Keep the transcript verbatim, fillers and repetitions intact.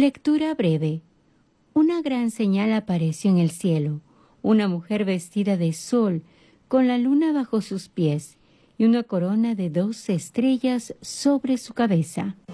Lectura breve. Una gran señal apareció en el cielo, una mujer vestida de sol, con la luna bajo sus pies y una corona de doce estrellas sobre su cabeza.